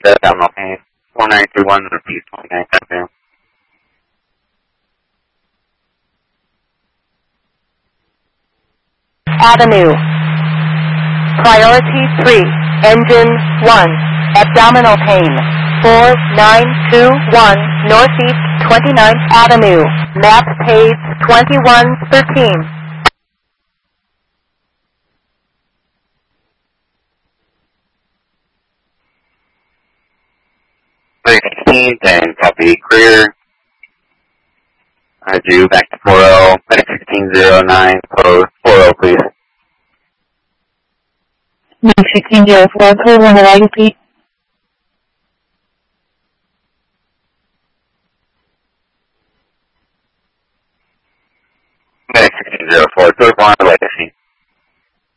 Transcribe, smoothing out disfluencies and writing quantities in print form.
Abdominal pain. 4931, repeat 29th Avenue. Avenue. Priority 3, engine 1, abdominal pain. 4921 Northeast 29th Avenue, map page 2113. And copy clear. I do back to 40, medic 1609, close 40, please. Medic 1604, code 1, I repeat. Medic 1604, code 1.